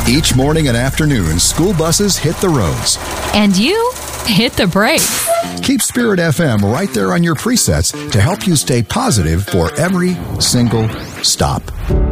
Each morning and afternoon, school buses hit the roads. And you hit the brakes. Keep Spirit FM right there on your presets to help you stay positive for every single stop.